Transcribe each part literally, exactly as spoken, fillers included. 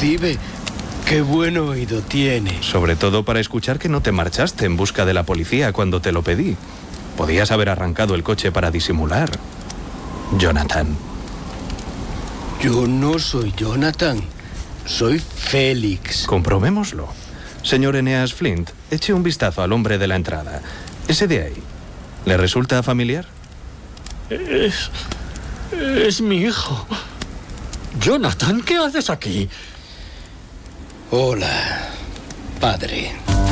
Detective, qué buen oído tiene. Sobre todo para escuchar que no te marchaste en busca de la policía cuando te lo pedí. Podías haber arrancado el coche para disimular. Jonathan. Yo no soy Jonathan. Soy Félix. Comprobémoslo. Señor Eneas Flint, eche un vistazo al hombre de la entrada. Ese de ahí. ¿Le resulta familiar? Es... es mi hijo. Jonathan, ¿qué haces aquí? Hola, padre.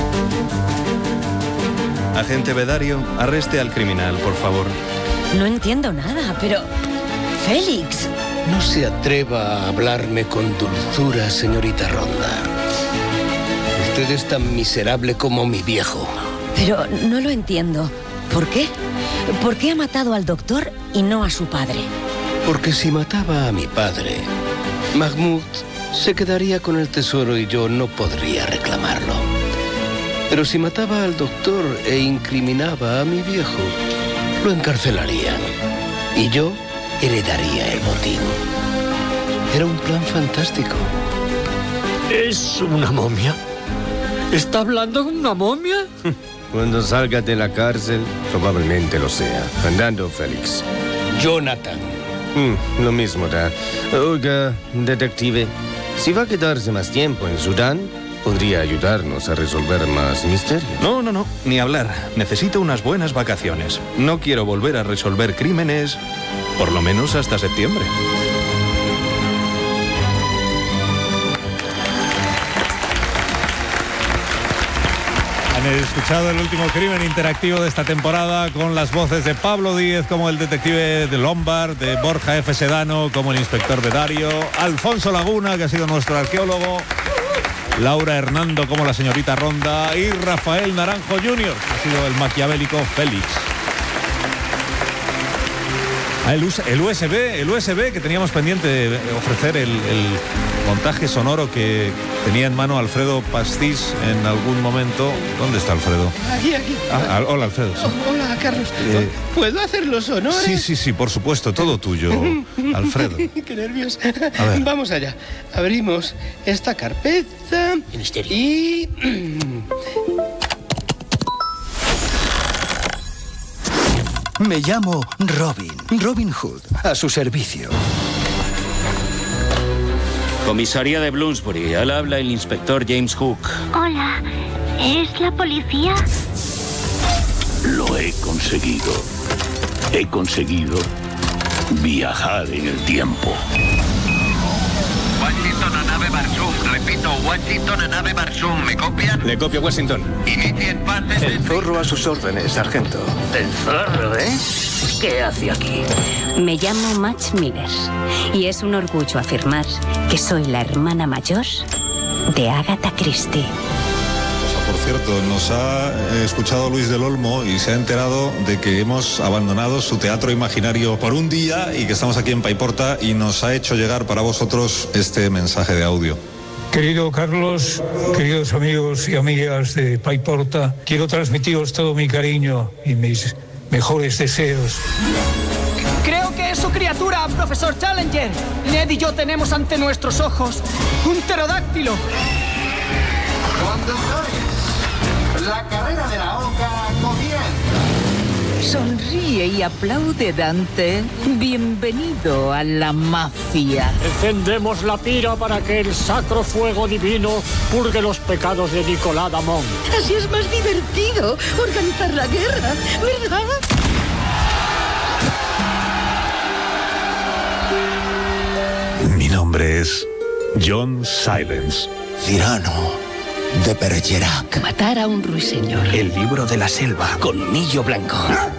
Agente Bedario, arreste al criminal, por favor. No entiendo nada, pero... Félix. No se atreva a hablarme con dulzura, señorita Ronda. Usted es tan miserable como mi viejo. Pero no lo entiendo. ¿Por qué? ¿Por qué ha matado al doctor y no a su padre? Porque si mataba a mi padre, Mahmoud se quedaría con el tesoro y yo no podría reclamarlo. Pero si mataba al doctor e incriminaba a mi viejo, lo encarcelarían. Y yo heredaría el botín. Era un plan fantástico. ¿Es una momia? ¿Está hablando con una momia? Cuando salga de la cárcel, probablemente lo sea. Andando, Félix. Jonathan. Mm, lo mismo da. Oiga, detective, si va a quedarse más tiempo en Sudán, podría ayudarnos a resolver más misterios. No, no, no, ni hablar. Necesito unas buenas vacaciones. No quiero volver a resolver crímenes, por lo menos hasta septiembre. Han escuchado el último crimen interactivo de esta temporada con las voces de Pablo Díez como el detective de Lombard, de Borja F. Sedano como el inspector Bedario, Alfonso Laguna, que ha sido nuestro arqueólogo, Laura Hernando como la señorita Ronda y Rafael Naranjo junior, que ha sido el maquiavélico Félix. Ah, el, el U S B, el U S B que teníamos pendiente de ofrecer el, el montaje sonoro que tenía en mano Alfredo Pastís en algún momento. ¿Dónde está Alfredo? Aquí, aquí. Ah, hola, Alfredo. Sí. Oh, hola, Carlos. Eh, ¿Puedo hacer los honores? Sí, sí, sí, por supuesto, todo tuyo, Alfredo. Qué nervios. A ver. Vamos allá. Abrimos esta carpeta. Ministerio. Y... Me llamo Robin, Robin Hood, a su servicio. Comisaría de Bloomsbury, al habla el inspector James Hook. Hola, ¿es la policía? Lo he conseguido. He conseguido viajar en el tiempo. Washington a nave Barsum. Repito, Washington a nave Barsum. ¿Me copian? Le copio, Washington. Inicien parte de... El zorro a sus órdenes, sargento. El zorro, ¿eh? ¿Qué hace aquí? Me llamo Max Miller y es un orgullo afirmar que soy la hermana mayor de Agatha Christie. Por cierto, nos ha escuchado Luis del Olmo y se ha enterado de que hemos abandonado su teatro imaginario por un día y que estamos aquí en Paiporta y nos ha hecho llegar para vosotros este mensaje de audio. Querido Carlos, queridos amigos y amigas de Paiporta, quiero transmitiros todo mi cariño y mis mejores deseos. Creo que es su criatura, profesor Challenger. Ned y yo tenemos ante nuestros ojos un pterodáctilo. Conductores, la carrera de la oca comienza. Sonríe y aplaude, Dante. Bienvenido a la mafia. Encendemos la pira para que el sacro fuego divino purgue los pecados de Nicolás Damón. Así es más divertido organizar la guerra, ¿verdad? Mi nombre es John Silence. Cirano de Bergerac. Matar a un ruiseñor. El libro de la selva. Colmillo blanco.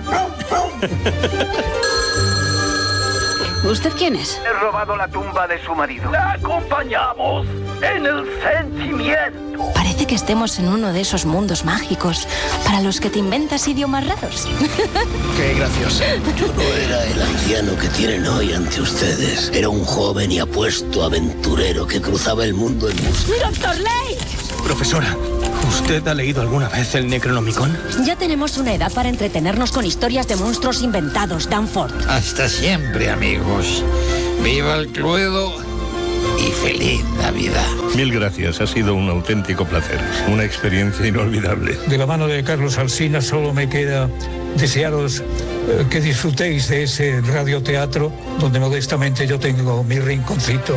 ¿Usted quién es? He robado la tumba de su marido. La acompañamos en el sentimiento. Parece que estemos en uno de esos mundos mágicos para los que te inventas idiomas raros. Qué gracioso. Yo no era el anciano que tienen hoy ante ustedes. Era un joven y apuesto aventurero que cruzaba el mundo en busca. ¡Doctor Lake! Profesora, ¿usted ha leído alguna vez el Necronomicon? Ya tenemos una edad para entretenernos con historias de monstruos inventados, Danforth. Hasta siempre, amigos. Viva el Cluedo y feliz Navidad. Mil gracias, ha sido un auténtico placer, una experiencia inolvidable. De la mano de Carlos Alsina solo me queda desearos eh, que disfrutéis de ese radioteatro donde modestamente yo tengo mi rinconcito.